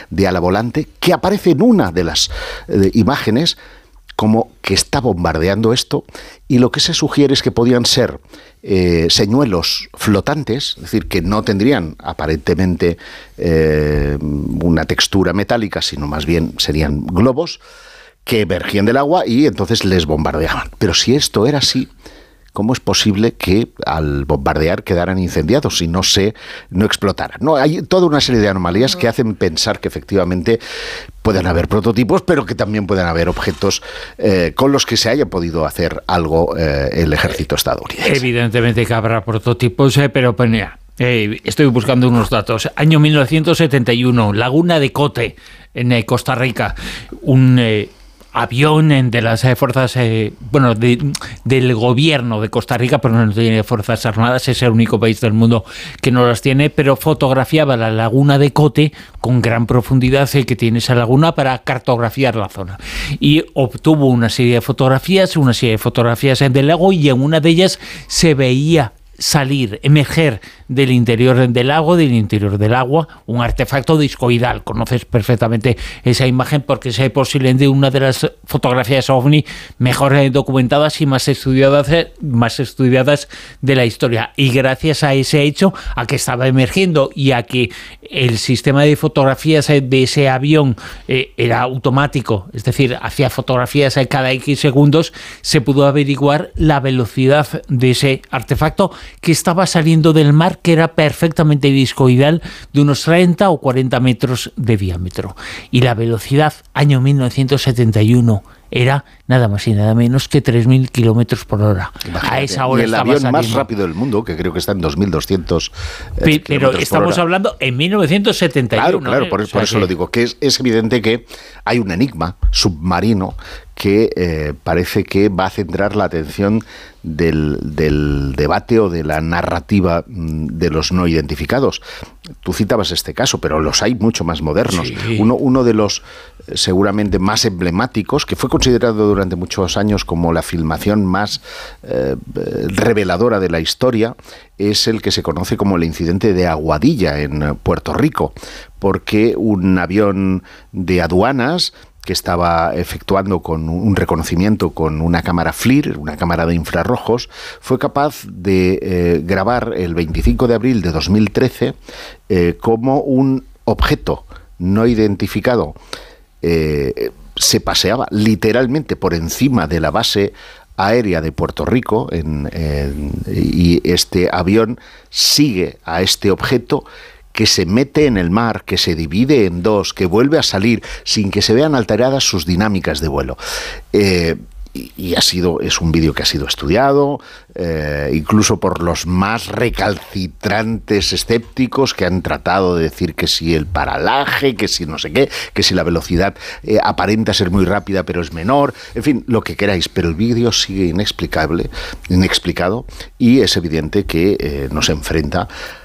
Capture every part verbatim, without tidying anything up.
de ala volante, que aparece en una de las eh, imágenes como que está bombardeando esto, y lo que se sugiere es que podían ser eh, señuelos flotantes, es decir, que no tendrían aparentemente eh, una textura metálica, sino más bien serían globos que emergían del agua y entonces les bombardeaban. Pero si esto era así, ¿cómo es posible que al bombardear quedaran incendiados y no se no explotaran? No, hay toda una serie de anomalías que hacen pensar que efectivamente pueden haber prototipos, pero que también pueden haber objetos eh, con los que se haya podido hacer algo eh, el ejército estadounidense. Evidentemente que habrá prototipos, eh, pero pues mira, eh, estoy buscando unos datos. Año mil novecientos setenta y uno, Laguna de Cote, en eh, Costa Rica, un... Eh, avión de las fuerzas, eh, bueno, de, del gobierno de Costa Rica, pero no tiene fuerzas armadas, es el único país del mundo que no las tiene, pero fotografiaba la laguna de Cote con gran profundidad eh, que tiene esa laguna para cartografiar la zona. Y obtuvo una serie de fotografías, una serie de fotografías del lago, y en una de ellas se veía salir, emerger del interior del lago, del interior del agua, un artefacto discoidal. Conoces perfectamente esa imagen porque es posiblemente una de las fotografías ovni mejor documentadas y más estudiadas, más estudiadas de la historia. Y gracias a ese hecho, a que estaba emergiendo y a que el sistema de fotografías de ese avión eh, era automático, es decir, hacía fotografías cada X segundos, se pudo averiguar la velocidad de ese artefacto que estaba saliendo del mar, que era perfectamente discoidal, de unos treinta o cuarenta metros de diámetro. Y la velocidad, año mil novecientos setenta y uno, era nada más y nada menos que tres mil kilómetros por hora. Imagínate. A esa hora y el estaba avión saliendo. más rápido del mundo, que creo que está en dos mil doscientos P- Pero estamos hablando en mil novecientos setenta y uno. Claro, claro, ¿eh? por, O sea por eso que... lo digo, que es, es evidente que hay un enigma submarino que eh, parece que va a centrar la atención del, del debate o de la narrativa de los no identificados. Tú citabas este caso, pero los hay mucho más modernos. Sí. Uno, uno de los eh, seguramente más emblemáticos, que fue considerado durante muchos años como la filmación más eh, reveladora de la historia, es el que se conoce como el incidente de Aguadilla en Puerto Rico, porque un avión de aduanas que estaba efectuando con un reconocimiento con una cámara FLIR, una cámara de infrarrojos, fue capaz de eh, grabar el veinticinco de abril de dos mil trece eh, como un objeto no identificado eh, se paseaba literalmente por encima de la base aérea de Puerto Rico en, en, y este avión sigue a este objeto que se mete en el mar, que se divide en dos, que vuelve a salir sin que se vean alteradas sus dinámicas de vuelo. Eh, y, y ha sido, es un vídeo que ha sido estudiado, eh, incluso por los más recalcitrantes escépticos que han tratado de decir que si el paralaje, que si no sé qué, que si la velocidad eh, aparenta ser muy rápida pero es menor, en fin, lo que queráis, pero el vídeo sigue inexplicable, inexplicado, y es evidente que eh, nos enfrenta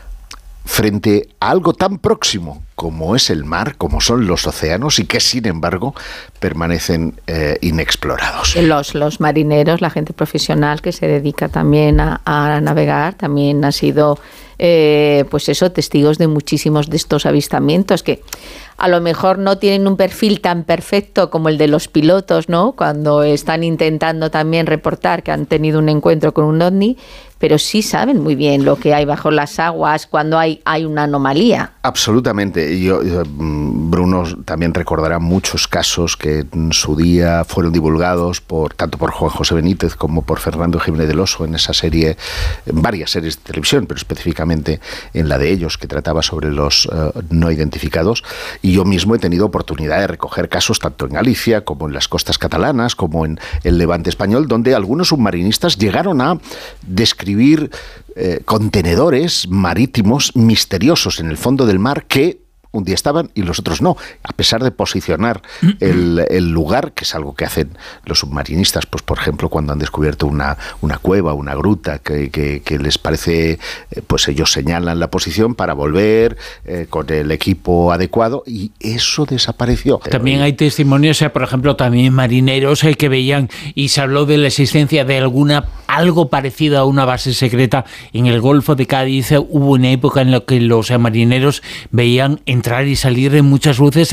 frente a algo tan próximo como es el mar, como son los océanos, y que sin embargo permanecen eh, inexplorados. Los, los marineros, la gente profesional que se dedica también a, a navegar, también ha sido eh, pues eso, testigos de muchísimos de estos avistamientos que a lo mejor no tienen un perfil tan perfecto como el de los pilotos, ¿no? Cuando están intentando también reportar que han tenido un encuentro con un ovni, pero sí saben muy bien lo que hay bajo las aguas cuando hay, hay una anomalía. Absolutamente. Yo, yo, Bruno también recordará muchos casos que en su día fueron divulgados por tanto por Juan José Benítez como por Fernando Jiménez del Oso en esa serie, en varias series de televisión, pero específicamente en la de ellos, que trataba sobre los uh, no identificados. Y yo mismo he tenido oportunidad de recoger casos tanto en Galicia como en las costas catalanas, como en el Levante español, donde algunos submarinistas llegaron a describir eh, contenedores marítimos misteriosos en el fondo del mar que un día estaban y los otros no, a pesar de posicionar el, el lugar, que es algo que hacen los submarinistas, pues por ejemplo cuando han descubierto una, una cueva, una gruta, que, que, que les parece, pues ellos señalan la posición para volver eh, con el equipo adecuado, y eso desapareció. También hay testimonios, eh, por ejemplo, también marineros eh, que veían, y se habló de la existencia de alguna, algo parecido a una base secreta en el Golfo de Cádiz. Hubo una época en la que los eh, marineros veían en entrar y salir en muchas luces